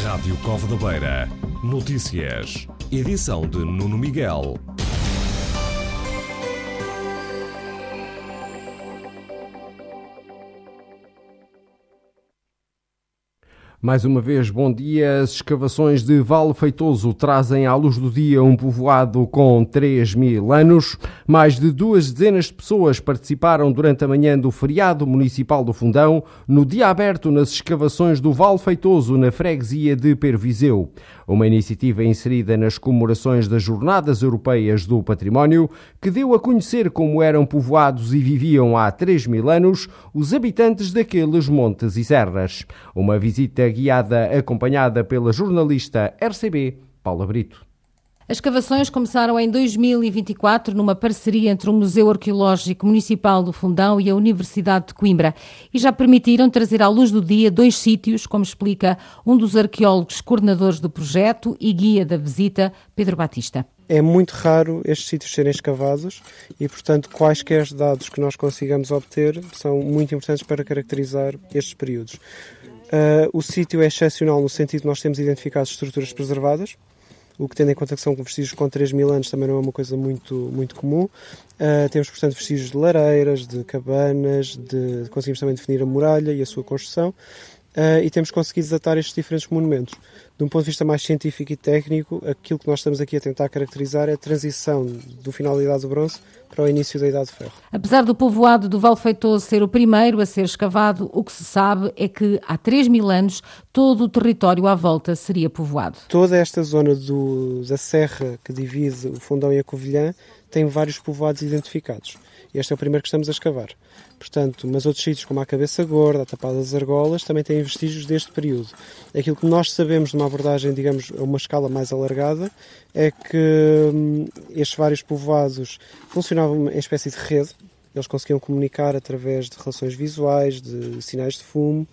Rádio Cova da Beira. Notícias. Edição de Nuno Miguel. Mais uma vez, bom dia. As escavações de Val Feitoso trazem à luz do dia um povoado com 3.000 anos. Mais de 2 dezenas de pessoas participaram durante a manhã do feriado municipal do Fundão, no dia aberto nas escavações do Val Feitoso, na freguesia de Perviseu. Uma iniciativa inserida nas comemorações das Jornadas Europeias do Património, que deu a conhecer como eram povoados e viviam há 3.000 anos os habitantes daqueles montes e serras. Uma visita guiada acompanhada pela jornalista RCB, Paula Brito. As escavações começaram em 2024 numa parceria entre o Museu Arqueológico Municipal do Fundão e a Universidade de Coimbra e já permitiram trazer à luz do dia 2 sítios, como explica um dos arqueólogos coordenadores do projeto e guia da visita, Pedro Batista. É muito raro estes sítios serem escavados e, portanto, quaisquer dados que nós consigamos obter são muito importantes para caracterizar estes períodos. O sítio é excepcional no sentido de nós temos identificado estruturas preservadas, o que, tendo em conta que são vestígios com 3.000 anos, também não é uma coisa muito comum. Temos, portanto, vestígios de lareiras, de cabanas, conseguimos também definir a muralha e a sua construção, e temos conseguido datar estes diferentes monumentos. De um ponto de vista mais científico e técnico, aquilo que nós estamos aqui a tentar caracterizar é a transição do final da Idade do Bronze para o início da Idade de Ferro. Apesar do povoado do Val Feitoso ser o primeiro a ser escavado, o que se sabe é que há 3.000 anos todo o território à volta seria povoado. Toda esta zona da serra que divide o Fundão e a Covilhã tem vários povoados identificados. Este é o primeiro que estamos a escavar. Portanto, mas outros sítios como a Cabeça Gorda, a Tapada das Argolas, também têm vestígios deste período. Aquilo que nós sabemos de uma abordagem, digamos, a uma escala mais alargada, é que estes vários povoados funcionavam em espécie de rede. Eles conseguiam comunicar através de relações visuais, de sinais de fumo,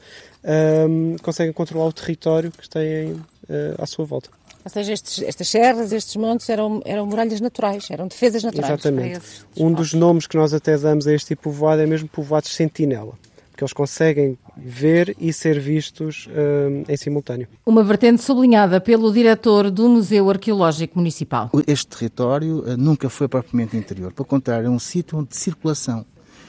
conseguem controlar o território que têm à sua volta. Ou seja, estas serras, estes montes eram muralhas naturais, eram defesas naturais. Exatamente. Um dos nomes que nós até damos a este tipo de povoado é mesmo povoados sentinela, porque eles conseguem ver e ser vistos em simultâneo. Uma vertente sublinhada pelo diretor do Museu Arqueológico Municipal. Este território nunca foi propriamente interior, pelo contrário, é um sítio de circulação.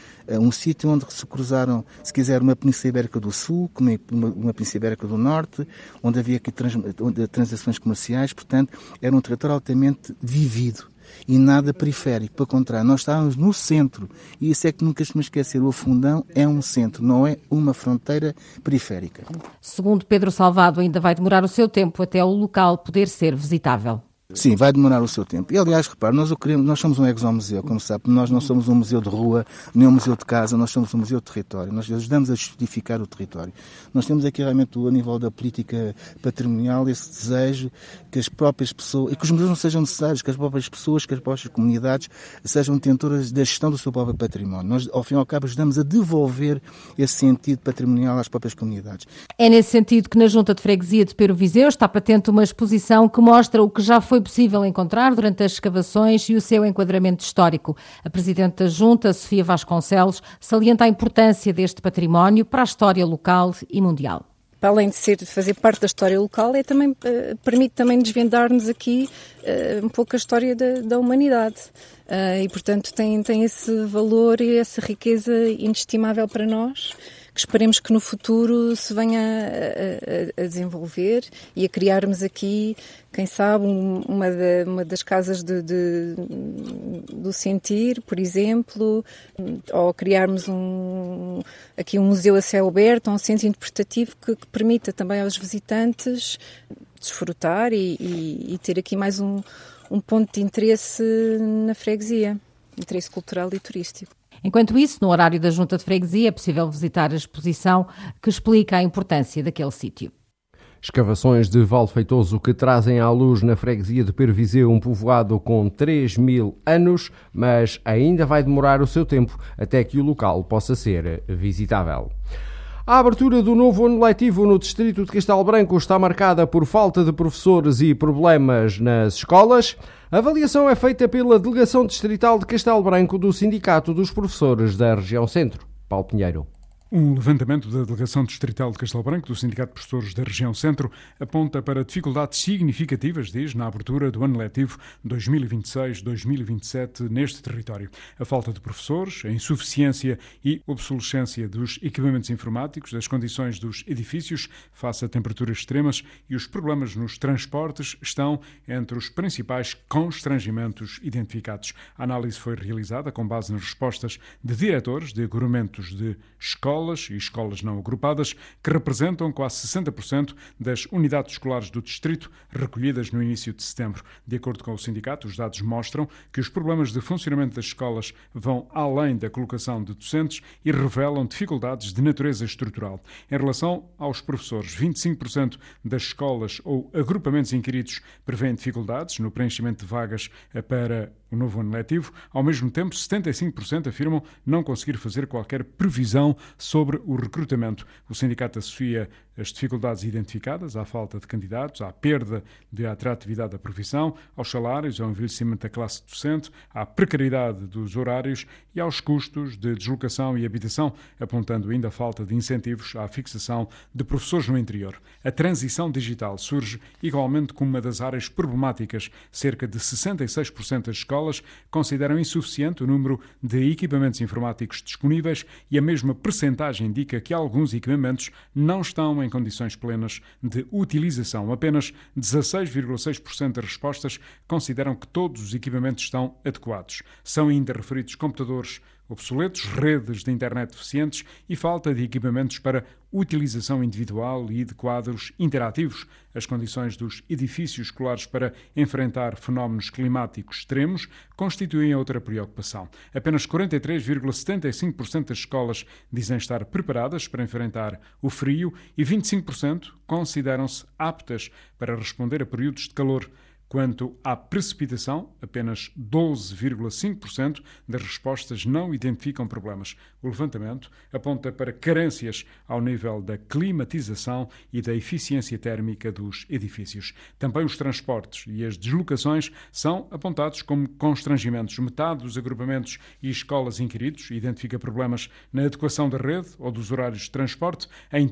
Um sítio onde se cruzaram, se quiser, uma Península Ibérica do Sul, como uma Península Ibérica do Norte, onde havia aqui transações comerciais, portanto, era um território altamente vivido e nada periférico. Pelo contrário, nós estávamos no centro e isso é que nunca se me esquecer, o Fundão é um centro, não é uma fronteira periférica. Segundo Pedro Salvado, ainda vai demorar o seu tempo até o local poder ser visitável. Sim, vai demorar o seu tempo. E, aliás, repare, nós somos um exomuseu, como sabe. Nós não somos um museu de rua, nem um museu de casa, nós somos um museu de território. Nós ajudamos a justificar o território. Nós temos aqui, realmente, a nível da política patrimonial, esse desejo que as próprias pessoas, e que os museus não sejam necessários, que as próprias pessoas, que as próprias comunidades sejam detentoras da gestão do seu próprio património. Nós, ao fim e ao cabo, ajudamos a devolver esse sentido patrimonial às próprias comunidades. É nesse sentido que na Junta de Freguesia de Perviseu está patente uma exposição que mostra o que já foi possível encontrar durante as escavações e o seu enquadramento histórico. A Presidente da Junta, Sofia Vasconcelos, salienta a importância deste património para a história local e mundial. Para além de fazer parte da história local, permite também desvendar-nos aqui um pouco a história da humanidade. E, portanto, tem esse valor e essa riqueza inestimável para nós, que esperemos que no futuro se venha a desenvolver e a criarmos aqui, quem sabe, uma das casas do sentir, por exemplo, ou criarmos aqui um museu a céu aberto, um centro interpretativo que permita também aos visitantes desfrutar e ter aqui mais um ponto de interesse na freguesia, interesse cultural e turístico. Enquanto isso, no horário da Junta de Freguesia é possível visitar a exposição que explica a importância daquele sítio. Escavações de Val Feitoso que trazem à luz na freguesia de Perviseu um povoado com 3.000 anos, mas ainda vai demorar o seu tempo até que o local possa ser visitável. A abertura do novo ano letivo no distrito de Castelo Branco está marcada por falta de professores e problemas nas escolas. A avaliação é feita pela Delegação Distrital de Castelo Branco do Sindicato dos Professores da Região Centro. Paulo Pinheiro. Um levantamento da Delegação Distrital de Castelo Branco do Sindicato de Professores da Região Centro aponta para dificuldades significativas, diz, na abertura do ano letivo 2026-2027 neste território. A falta de professores, a insuficiência e obsolescência dos equipamentos informáticos, das condições dos edifícios face a temperaturas extremas e os problemas nos transportes estão entre os principais constrangimentos identificados. A análise foi realizada com base nas respostas de diretores de agrupamentos de escolas e escolas não agrupadas, que representam quase 60% das unidades escolares do distrito recolhidas no início de setembro. De acordo com o sindicato, os dados mostram que os problemas de funcionamento das escolas vão além da colocação de docentes e revelam dificuldades de natureza estrutural. Em relação aos professores, 25% das escolas ou agrupamentos inquiridos prevêem dificuldades no preenchimento de vagas para o novo ano letivo. Ao mesmo tempo, 75% afirmam não conseguir fazer qualquer previsão sobre o recrutamento. O sindicato associa as dificuldades identificadas à falta de candidatos, à perda de atratividade da profissão, aos salários, ao envelhecimento da classe docente, à precariedade dos horários e aos custos de deslocação e habitação, apontando ainda a falta de incentivos à fixação de professores no interior. A transição digital surge igualmente como uma das áreas problemáticas. Cerca de 66% das escolas consideram insuficiente o número de equipamentos informáticos disponíveis e a mesma percentagem indica que alguns equipamentos não estão em condições plenas de utilização. Apenas 16,6% das respostas consideram que todos os equipamentos estão adequados. São ainda referidos computadores obsoletos, redes de internet deficientes e falta de equipamentos para utilização individual e de quadros interativos. As condições dos edifícios escolares para enfrentar fenómenos climáticos extremos constituem outra preocupação. Apenas 43,75% das escolas dizem estar preparadas para enfrentar o frio e 25% consideram-se aptas para responder a períodos de calor. Quanto à precipitação, apenas 12,5% das respostas não identificam problemas. O levantamento aponta para carências ao nível da climatização e da eficiência térmica dos edifícios. Também os transportes e as deslocações são apontados como constrangimentos. Metade dos agrupamentos e escolas inquiridos identifica problemas na adequação da rede ou dos horários de transporte. Em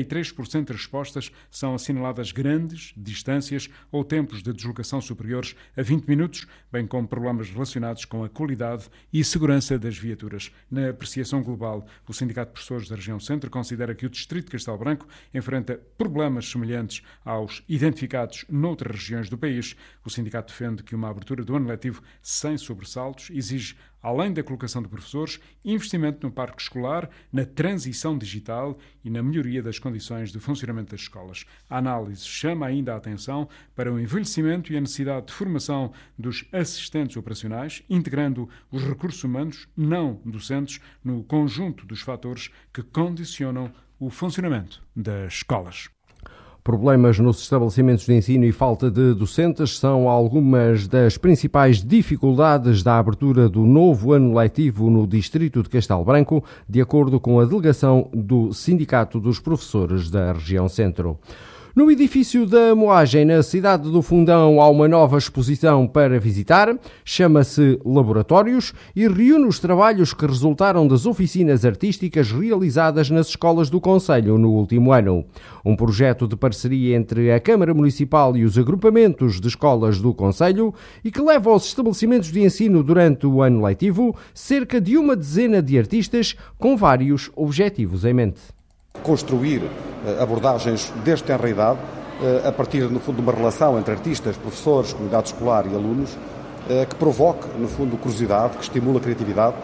33% das respostas são assinaladas grandes distâncias ou tempos de deslocação superiores a 20 minutos, bem como problemas relacionados com a qualidade e segurança das viaturas. Na apreciação global, o Sindicato de Professores da Região Centro considera que o Distrito de Castelo Branco enfrenta problemas semelhantes aos identificados noutras regiões do país. O sindicato defende que uma abertura do ano letivo sem sobressaltos exige, além da colocação de professores, investimento no parque escolar, na transição digital e na melhoria das condições de funcionamento das escolas. A análise chama ainda a atenção para o envelhecimento e a necessidade de formação dos assistentes operacionais, integrando os recursos humanos não docentes no conjunto dos fatores que condicionam o funcionamento das escolas. Problemas nos estabelecimentos de ensino e falta de docentes são algumas das principais dificuldades da abertura do novo ano letivo no Distrito de Castelo Branco, de acordo com a delegação do Sindicato dos Professores da Região Centro. No edifício da Moagem, na cidade do Fundão, há uma nova exposição para visitar, chama-se Laboratórios e reúne os trabalhos que resultaram das oficinas artísticas realizadas nas escolas do concelho no último ano. Um projeto de parceria entre a Câmara Municipal e os agrupamentos de escolas do concelho e que leva aos estabelecimentos de ensino durante o ano letivo cerca de uma dezena de artistas com vários objetivos em mente. Construir abordagens desde tenra idade, a partir, no fundo, de uma relação entre artistas, professores, comunidade escolar e alunos, que provoque, no fundo, curiosidade, que estimule a criatividade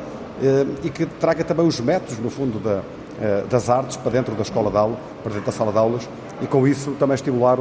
e que traga também os métodos, no fundo, das artes para dentro da escola de aula, para dentro da sala de aulas, e com isso também estimular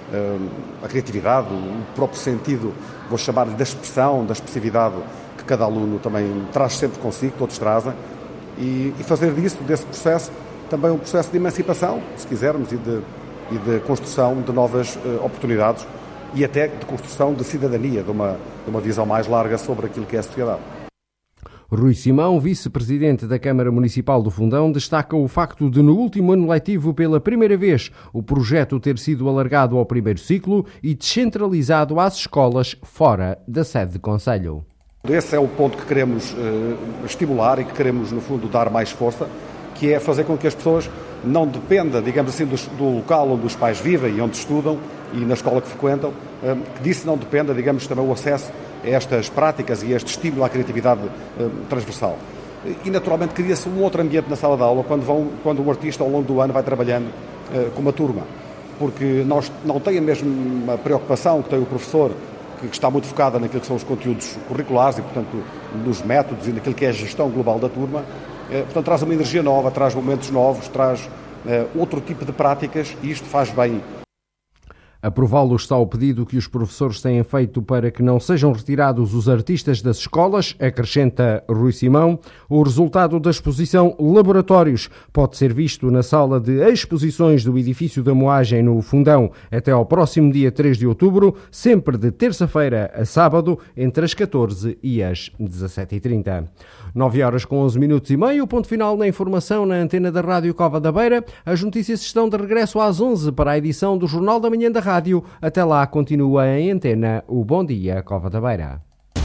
a criatividade, o próprio sentido, vou chamar-lhe, da expressão, da expressividade que cada aluno também traz sempre consigo, todos trazem, e fazer desse processo também um processo de emancipação, se quisermos, e de construção de novas oportunidades e até de construção de cidadania, de uma visão mais larga sobre aquilo que é a sociedade. Rui Simão, vice-presidente da Câmara Municipal do Fundão, destaca o facto de, no último ano letivo, pela primeira vez, o projeto ter sido alargado ao primeiro ciclo e descentralizado às escolas fora da sede de concelho. Esse é o ponto que queremos estimular e que queremos, no fundo, dar mais força, que é fazer com que as pessoas não dependam, digamos assim, do local onde os pais vivem e onde estudam e na escola que frequentam, que disso não dependa, digamos, também o acesso a estas práticas e a este estímulo à criatividade transversal. E, naturalmente, cria-se um outro ambiente na sala de aula quando o artista, ao longo do ano, vai trabalhando com uma turma. Porque nós não tem a mesma preocupação que tem o professor, que está muito focada naquilo que são os conteúdos curriculares e, portanto, nos métodos e naquilo que é a gestão global da turma. Portanto, traz uma energia nova, traz momentos novos, traz outro tipo de práticas e isto faz bem. Aprová-lo está o pedido que os professores têm feito para que não sejam retirados os artistas das escolas, acrescenta Rui Simão. O resultado da exposição Laboratórios pode ser visto na sala de exposições do edifício da Moagem, no Fundão, até ao próximo dia 3 de outubro, sempre de terça-feira a sábado, entre as 14 e as 17h30. 9h11 o ponto final na informação na antena da Rádio Cova da Beira. As notícias estão de regresso às 11 para a edição do Jornal da Manhã da Rádio. Até lá, continua em antena o Bom Dia Cova da Beira.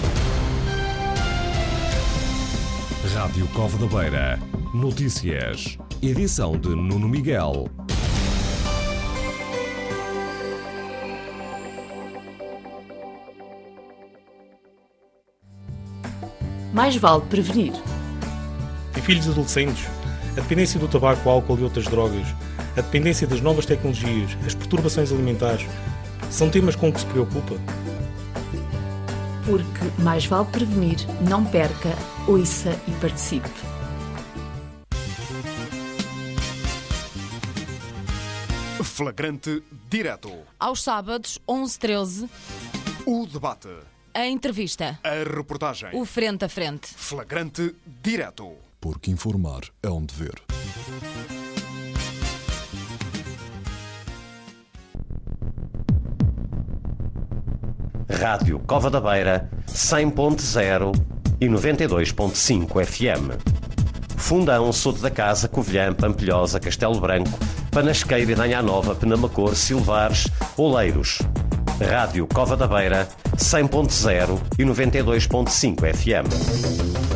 Rádio Cova da Beira. Notícias. Edição de Nuno Miguel. Mais vale prevenir. Em filhos adolescentes, a dependência do tabaco, álcool e outras drogas, a dependência das novas tecnologias, as perturbações alimentares, são temas com que se preocupa? Porque mais vale prevenir, não perca, ouça e participe. Flagrante direto. Aos sábados, 11h13. O debate. A entrevista. A reportagem. O frente a frente. Flagrante direto. Porque informar é um dever. Rádio Cova da Beira, 100.0 e 92.5 FM. Fundão, Soto da Casa, Covilhã, Pampilhosa, Castelo Branco, Panasqueira e Danha Nova, Penamacor, Silvares, Oleiros. Rádio Cova da Beira, 100.0 e 92.5 FM.